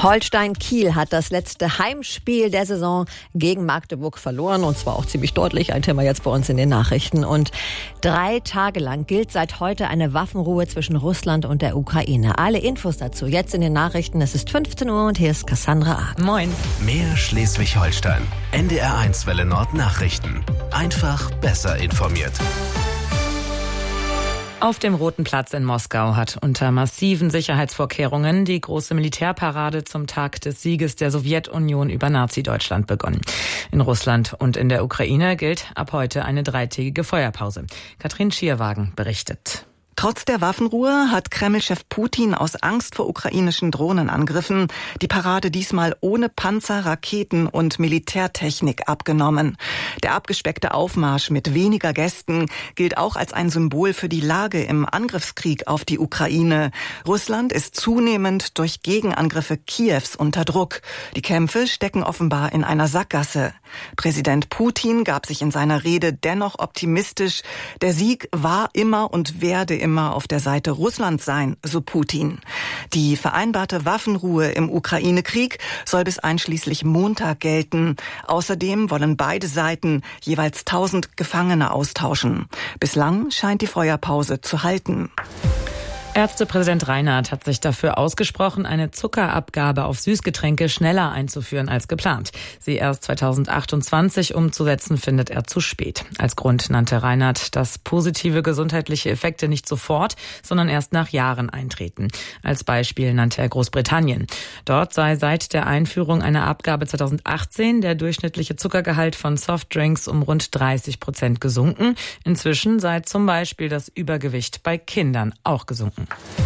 Holstein Kiel hat das letzte Heimspiel der Saison gegen Magdeburg verloren, und zwar auch ziemlich deutlich. Ein Thema jetzt bei uns in den Nachrichten. Und 3 Tage lang gilt seit heute eine Waffenruhe zwischen Russland und der Ukraine. Alle Infos dazu jetzt in den Nachrichten. Es ist 15 Uhr und hier ist Cassandra Arndt. Moin. Mehr Schleswig-Holstein. NDR1 Welle Nord Nachrichten. Einfach besser informiert. Auf dem Roten Platz in Moskau hat unter massiven Sicherheitsvorkehrungen die große Militärparade zum Tag des Sieges der Sowjetunion über Nazi-Deutschland begonnen. In Russland und in der Ukraine gilt ab heute eine 3-tägige Feuerpause. Katrin Schierwagen berichtet. Trotz der Waffenruhe hat Kreml-Chef Putin aus Angst vor ukrainischen Drohnenangriffen die Parade diesmal ohne Panzer, Raketen und Militärtechnik abgenommen. Der abgespeckte Aufmarsch mit weniger Gästen gilt auch als ein Symbol für die Lage im Angriffskrieg auf die Ukraine. Russland ist zunehmend durch Gegenangriffe Kiews unter Druck. Die Kämpfe stecken offenbar in einer Sackgasse. Präsident Putin gab sich in seiner Rede dennoch optimistisch. Der Sieg war immer und werde immer auf der Seite Russlands sein, so Putin. Die vereinbarte Waffenruhe im Ukraine-Krieg soll bis einschließlich Montag gelten. Außerdem wollen beide Seiten jeweils 1000 Gefangene austauschen. Bislang scheint die Feuerpause zu halten. Ärztepräsident Reinhardt hat sich dafür ausgesprochen, eine Zuckerabgabe auf Süßgetränke schneller einzuführen als geplant. Sie erst 2028 umzusetzen, findet er zu spät. Als Grund nannte Reinhardt, dass positive gesundheitliche Effekte nicht sofort, sondern erst nach Jahren eintreten. Als Beispiel nannte er Großbritannien. Dort sei seit der Einführung einer Abgabe 2018 der durchschnittliche Zuckergehalt von Softdrinks um rund 30% gesunken. Inzwischen sei zum Beispiel das Übergewicht bei Kindern auch gesunken.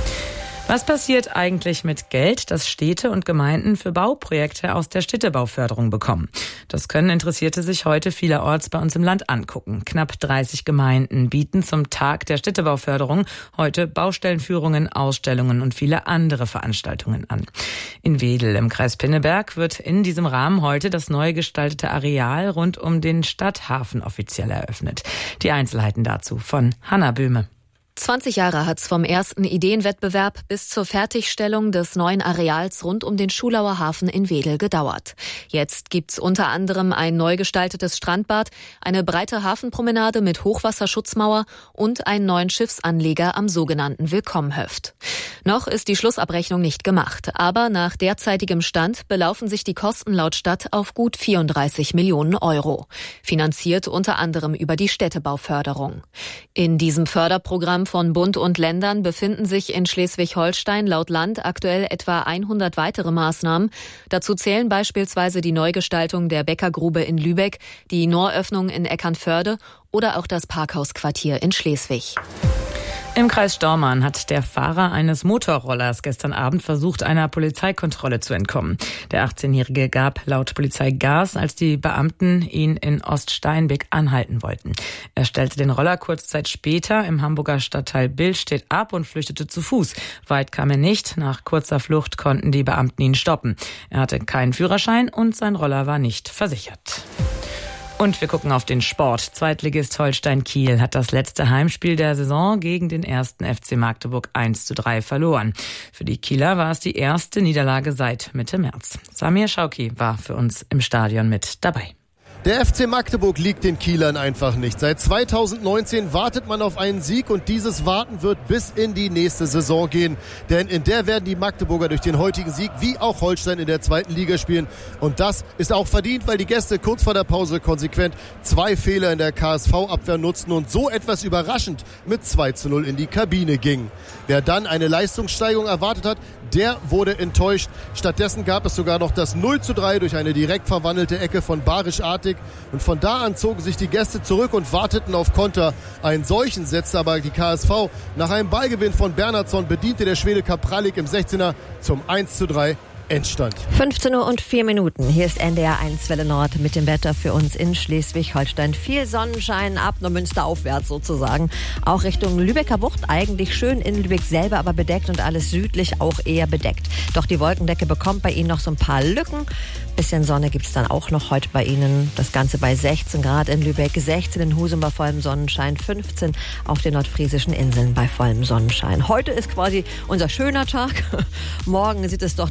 Was passiert eigentlich mit Geld, das Städte und Gemeinden für Bauprojekte aus der Städtebauförderung bekommen? Das können Interessierte sich heute vielerorts bei uns im Land angucken. Knapp 30 Gemeinden bieten zum Tag der Städtebauförderung heute Baustellenführungen, Ausstellungen und viele andere Veranstaltungen an. In Wedel im Kreis Pinneberg wird in diesem Rahmen heute das neu gestaltete Areal rund um den Stadthafen offiziell eröffnet. Die Einzelheiten dazu von Hanna Böhme. 20 Jahre hat's vom ersten Ideenwettbewerb bis zur Fertigstellung des neuen Areals rund um den Schulauer Hafen in Wedel gedauert. Jetzt gibt's unter anderem ein neu gestaltetes Strandbad, eine breite Hafenpromenade mit Hochwasserschutzmauer und einen neuen Schiffsanleger am sogenannten Willkommenhöft. Noch ist die Schlussabrechnung nicht gemacht, aber nach derzeitigem Stand belaufen sich die Kosten laut Stadt auf gut 34 Millionen Euro. Finanziert unter anderem über die Städtebauförderung. In diesem Förderprogramm von Bund und Ländern befinden sich in Schleswig-Holstein laut Land aktuell etwa 100 weitere Maßnahmen. Dazu zählen beispielsweise die Neugestaltung der Bäckergrube in Lübeck, die Nooröffnung in Eckernförde oder auch das Parkhausquartier in Schleswig. Im Kreis Stormarn hat der Fahrer eines Motorrollers gestern Abend versucht, einer Polizeikontrolle zu entkommen. Der 18-Jährige gab laut Polizei Gas, als die Beamten ihn in Oststeinbeck anhalten wollten. Er stellte den Roller kurz Zeit später im Hamburger Stadtteil Billstedt ab und flüchtete zu Fuß. Weit kam er nicht. Nach kurzer Flucht konnten die Beamten ihn stoppen. Er hatte keinen Führerschein und sein Roller war nicht versichert. Und wir gucken auf den Sport. Zweitligist Holstein Kiel hat das letzte Heimspiel der Saison gegen den 1. FC Magdeburg 1:3 verloren. Für die Kieler war es die erste Niederlage seit Mitte März. Samir Schauki war für uns im Stadion mit dabei. Der FC Magdeburg liegt den Kielern einfach nicht. Seit 2019 wartet man auf einen Sieg und dieses Warten wird bis in die nächste Saison gehen. Denn in der werden die Magdeburger durch den heutigen Sieg wie auch Holstein in der 2. Liga spielen. Und das ist auch verdient, weil die Gäste kurz vor der Pause konsequent 2 Fehler in der KSV-Abwehr nutzten und so etwas überraschend mit 2:0 in die Kabine ging. Wer dann eine Leistungssteigerung erwartet hat, der wurde enttäuscht. Stattdessen gab es sogar noch das 0:3 durch eine direkt verwandelte Ecke von Barisch Artig. Und von da an zogen sich die Gäste zurück und warteten auf Konter. Einen solchen setzte aber die KSV. Nach einem Ballgewinn von Bernhardsson bediente der Schwede Kapralik im 16er zum 1:3 Endstand. 15:04 Uhr. Hier ist NDR1 Welle Nord mit dem Wetter für uns in Schleswig-Holstein. Viel Sonnenschein ab Neumünster aufwärts sozusagen. Auch Richtung Lübecker Bucht eigentlich schön, in Lübeck selber aber bedeckt und alles südlich auch eher bedeckt. Doch die Wolkendecke bekommt bei Ihnen noch so ein paar Lücken. Bisschen Sonne gibt's dann auch noch heute bei Ihnen. Das Ganze bei 16 Grad in Lübeck, 16 in Husum bei vollem Sonnenschein, 15 auf den nordfriesischen Inseln bei vollem Sonnenschein. Heute ist quasi unser schöner Tag. Morgen sieht es doch deutlich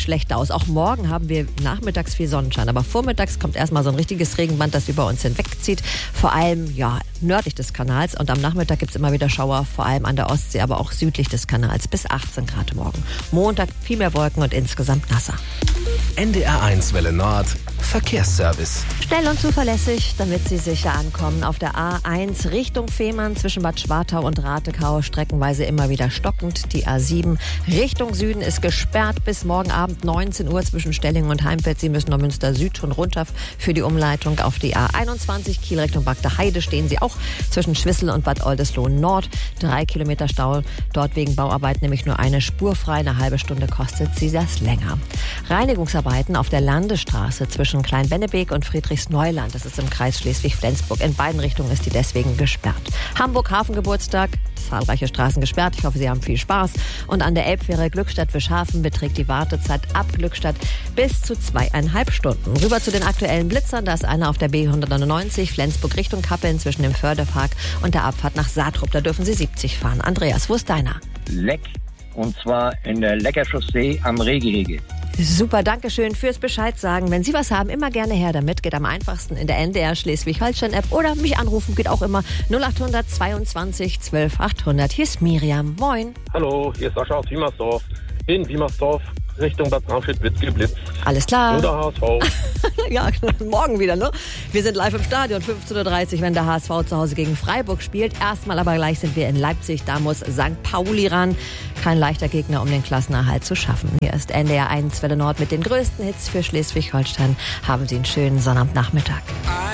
schlechter aus. Auch morgen haben wir nachmittags viel Sonnenschein, aber vormittags kommt erstmal so ein richtiges Regenband, das über uns hinwegzieht. Vor allem, nördlich des Kanals, und am Nachmittag gibt es immer wieder Schauer, vor allem an der Ostsee, aber auch südlich des Kanals, bis 18 Grad morgen. Montag viel mehr Wolken und insgesamt nasser. NDR1 Welle Nord Verkehrsservice. Schnell und zuverlässig, damit Sie sicher ankommen. Auf der A1 Richtung Fehmarn zwischen Bad Schwartau und Ratekau streckenweise immer wieder stockend. Die A7 Richtung Süden ist gesperrt bis morgen Abend 19 Uhr zwischen Stellingen und Heimpfeld. Sie müssen noch Münster Süd schon runter für die Umleitung. Auf die A21 Kiel Richtung Bagda Heide stehen Sie auch zwischen Schwissel und Bad Oldesloe Nord. 3 Kilometer Stau, dort wegen Bauarbeit nämlich nur eine Spur frei. Eine halbe Stunde kostet sie das länger. Reinigungsarbeiten auf der Landesstraße zwischen Klein-Bennebeek und Friedrichsneuland. Das ist im Kreis Schleswig-Flensburg. In beiden Richtungen ist die deswegen gesperrt. Hamburg Hafengeburtstag. Zahlreiche Straßen gesperrt. Ich hoffe, Sie haben viel Spaß. Und an der Elbfähre Glückstadt-Wischhafen beträgt die Wartezeit ab Glückstadt bis zu 2,5 Stunden. Rüber zu den aktuellen Blitzern. Da ist einer auf der B199 Flensburg Richtung Kappeln zwischen dem Förderpark und der Abfahrt nach Saatrup. Da dürfen Sie 70 fahren. Andreas, wo ist deiner? Leck. Und zwar in der Leckerchaussee am Rehgehege. Super, danke schön fürs Bescheid sagen. Wenn Sie was haben, immer gerne her damit. Geht am einfachsten in der NDR Schleswig-Holstein-App oder mich anrufen, geht auch immer 0800 22 12 800. Hier ist Miriam. Moin. Hallo, hier ist Sascha aus Wiemersdorf. In Wiemersdorf Richtung Bad Bramstedt wird geblitzt. Alles klar. Oder HSV. Ja, morgen wieder, ne? Wir sind live im Stadion, 15:30 Uhr, wenn der HSV zu Hause gegen Freiburg spielt. Erstmal aber gleich sind wir in Leipzig. Da muss St. Pauli ran. Kein leichter Gegner, um den Klassenerhalt zu schaffen. Hier ist NDR1 Welle Nord mit den größten Hits für Schleswig-Holstein. Haben Sie einen schönen Sonnabendnachmittag.